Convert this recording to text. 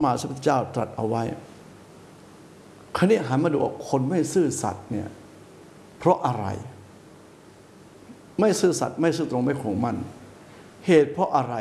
มาสัมพุทธเจ้าตรัสเอาไว้คราวนี้หันมาดูว่าคนไม่ซื่อสัตย์เนี่ยเพราะอะไรไม่ซื่อสัตย์ไม่ซื่อตรงไม่คงมั่นเหตุเพราะอะไร